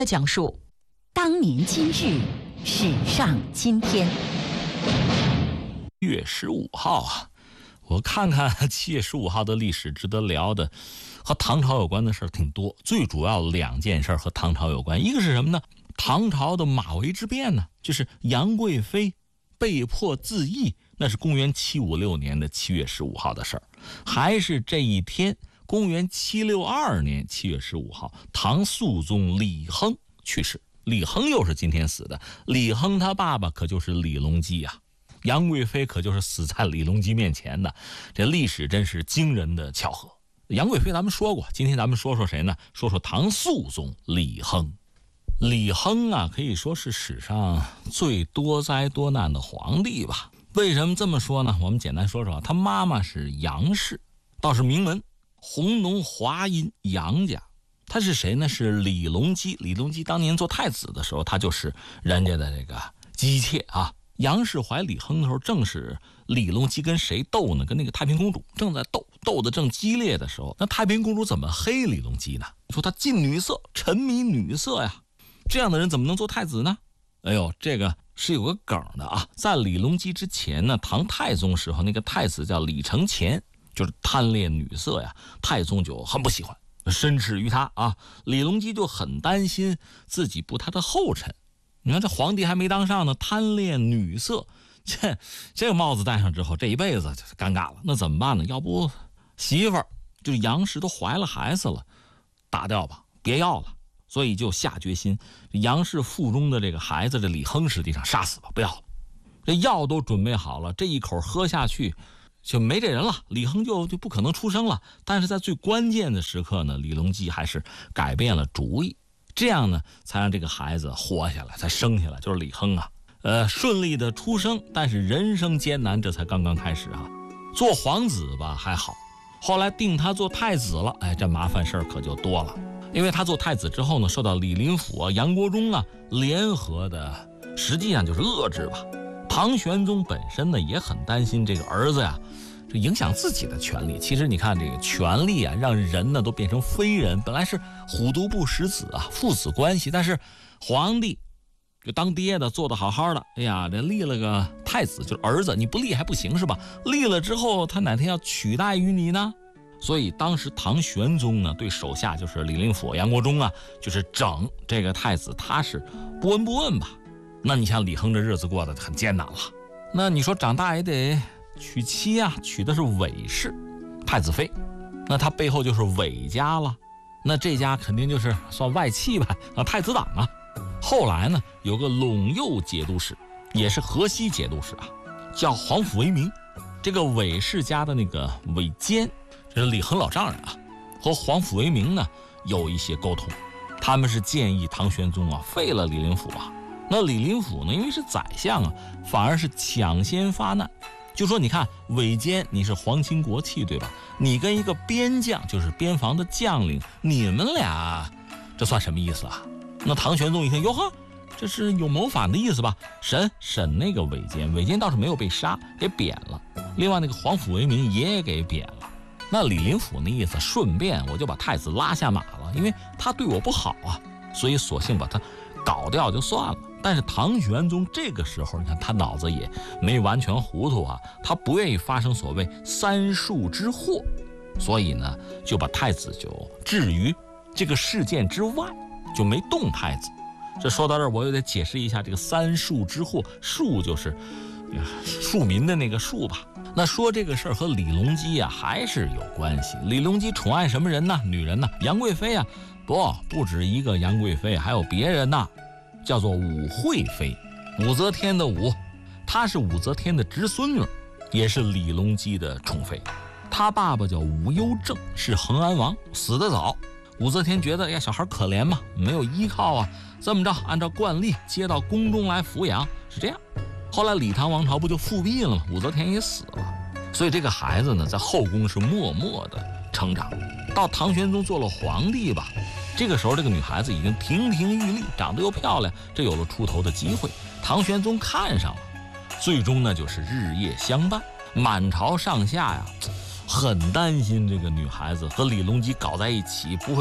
的讲述，当年今日，史上今天。 7月15号啊，我看看7月15号的历史，值得聊的和唐朝有关的事儿挺多。最主要2件事和唐朝有关，一个是什么呢？唐朝的马嵬之变呢，就是杨贵妃被迫自缢，那是公元756年的7月15号的事儿。还是这一天，公元762年7月15号，唐肃宗李亨去世。李亨又是今天死的，李亨他爸爸可就是李隆基啊，杨贵妃可就是死在李隆基面前的。这历史真是惊人的巧合。杨贵妃咱们说过，今天咱们说说谁呢？说说唐肃宗李亨。李亨啊，可以说是史上最多灾多难的皇帝吧。为什么这么说呢？我们简单说说，他妈妈是杨氏，倒是名门，弘农华阴杨家。他是谁呢？是李隆基。李隆基当年做太子的时候，他就是人家的这个姬妾啊。杨氏怀李亨的时候，正是李隆基跟谁斗呢？跟那个太平公主正在斗得正激烈的时候。那太平公主怎么黑李隆基呢？说他近女色，沉迷女色呀，这样的人怎么能做太子呢？哎呦，这个是有个梗的啊。在李隆基之前呢，唐太宗时候那个太子叫李承乾，就是贪恋女色呀，太宗就很不喜欢，申斥于他啊。李隆基就很担心自己不他的后尘。你看这皇帝还没当上呢，贪恋女色，这个帽子戴上之后，这一辈子就尴尬了。那怎么办呢？要不媳妇儿就是杨氏都怀了孩子了，打掉吧，别要了。所以就下决心，杨氏腹中的这个孩子，这李亨实际上杀死吧，不要了。这药都准备好了，这一口喝下去就没这人了，李亨就不可能出生了。但是在最关键的时刻呢，李隆基还是改变了主意，这样呢才让这个孩子活下来，才生下来，就是李亨啊。顺利的出生，但是人生艰难，这才刚刚开始啊。做皇子吧还好，后来定他做太子了，哎，这麻烦事儿可就多了。因为他做太子之后呢，受到李林甫啊、杨国忠啊联合的，实际上就是遏制吧。唐玄宗本身呢也很担心这个儿子呀，这影响自己的权利。其实你看这个权力啊，让人呢都变成非人。本来是虎毒不食子啊，父子关系，但是皇帝就当爹的做得好好的，哎呀，这立了个太子，就是儿子，你不立还不行是吧？立了之后，他哪天要取代于你呢？所以当时唐玄宗呢，对手下就是李林甫、杨国忠啊，就是整这个太子，他是不闻不问吧。那你像李亨这日子过得很艰难了。那你说长大也得娶妻啊，娶的是韦氏太子妃，那他背后就是韦家了。那这家肯定就是算外戚吧，太子党啊。后来呢，有个陇右节度使，也是河西节度使啊，叫皇甫为明。这个韦氏家的那个韦坚，这是李亨老丈人啊，和皇甫为明呢有一些沟通，他们是建议唐玄宗啊废了李林甫啊。那李林甫呢，因为是宰相啊，反而是抢先发难，就说你看韦坚你是皇亲国戚对吧？你跟一个边将，就是边防的将领，你们俩这算什么意思啊？那唐玄宗一听，哟呵，这是有谋反的意思吧？审那个韦坚，韦坚倒是没有被杀，给贬了。另外那个皇甫为明也给贬了。那李林甫那意思，顺便我就把太子拉下马了，因为他对我不好啊，所以索性把他搞掉就算了。但是唐玄宗这个时候，你看他脑子也没完全糊涂啊，他不愿意发生所谓三术之祸，所以呢就把太子就置于这个事件之外，就没动太子。这说到这儿，我又得解释一下这个三术之祸，术就是庶民的那个术吧。那说这个事儿和李隆基啊还是有关系。李隆基宠爱什么人呢？女人呢？杨贵妃啊？不止一个杨贵妃，还有别人呢，叫做武惠妃，武则天的武，她是武则天的侄孙女，也是李隆基的宠妃。她爸爸叫武攸正，是恒安王，死得早。武则天觉得呀，小孩可怜嘛，没有依靠啊，这么着按照惯例接到宫中来抚养，是这样。后来李唐王朝不就复辟了吗？武则天也死了，所以这个孩子呢，在后宫是默默的成长。到唐玄宗做了皇帝吧，这个时候这个女孩子已经亭亭玉立，长得又漂亮，这有了出头的机会。唐玄宗看上了，最终呢就是日夜相伴。满朝上下呀，很担心这个女孩子和李隆基搞在一起不会